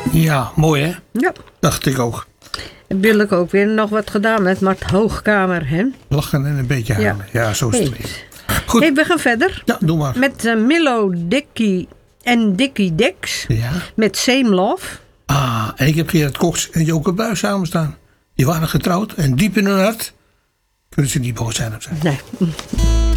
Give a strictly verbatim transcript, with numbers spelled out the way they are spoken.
Ja, mooi hè? Ja. Dacht ik ook. Heb ik ook weer nog wat gedaan met Mart Hoogkamer, hè? Lachen en een beetje huilen. Ja, ja zo is het Hey. weer. Goed. Hey, we gaan verder. Ja, doe maar. Met uh, Milo Dickie en Dickie Dex. Ja. Met Same Love. Ah, en ik heb Gerard Koks en Joke Buijs samen staan. Die waren getrouwd en diep in hun hart kunnen ze niet boos zijn op zijn. Nee.